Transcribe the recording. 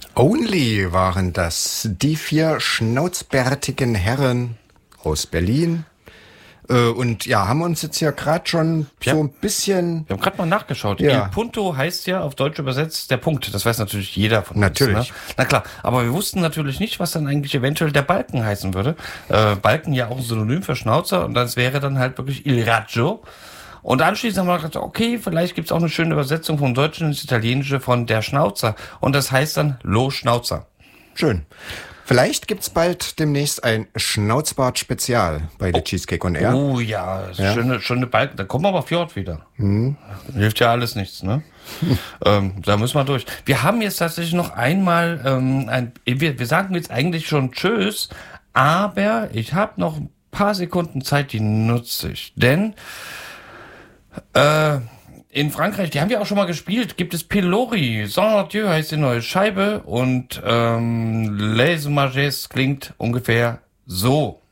Only waren das, die 4 schnauzbärtigen Herren aus Berlin. Und ja, haben uns jetzt ja gerade schon so ein bisschen... Wir haben gerade mal nachgeschaut. Ja. Il Punto heißt ja auf Deutsch übersetzt der Punkt. Das weiß natürlich jeder von uns. Natürlich. Ne? Na klar, aber wir wussten natürlich nicht, was dann eigentlich eventuell der Balken heißen würde. Balken ja auch ein Synonym für Schnauzer und das wäre dann halt wirklich Il Raggio. Und anschließend haben wir gedacht, okay, vielleicht gibt's auch eine schöne Übersetzung vom Deutschen ins Italienische von der Schnauzer. Und das heißt dann Lo Schnauzer. Schön. Vielleicht gibt's bald demnächst ein Schnauzbart-Spezial bei der Cheesecake on Air. Oh ja, schöne Balken. Da kommen wir aber Fjord wieder. Hilft ja alles nichts, ne? Da müssen wir durch. Wir haben jetzt tatsächlich noch einmal, wir sagen jetzt eigentlich schon Tschüss, aber ich habe noch ein paar Sekunden Zeit, die nutze ich. Denn in Frankreich, die haben wir auch schon mal gespielt, gibt es Pilori. Sans Dieu heißt die neue Scheibe und Les Mages klingt ungefähr so.